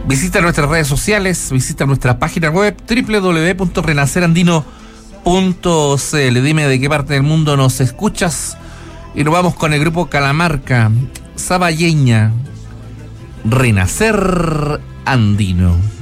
Visita nuestras redes sociales, visita nuestra página web www.renacerandino.cl. Dime de qué parte del mundo nos escuchas. Y nos vamos con el grupo Calamarca, Saballeña, Renacer Andino.